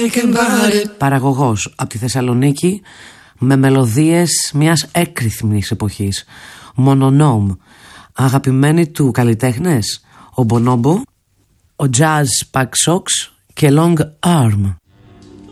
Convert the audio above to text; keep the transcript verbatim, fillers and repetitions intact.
Παραγωγός από τη Θεσσαλονίκη, με μελωδίες μιας έκρηθμης εποχής. Μονονόμ. Αγαπημένοι του καλλιτέχνες, ο Bonobo, ο Jazz Pack Sox και Long Arm.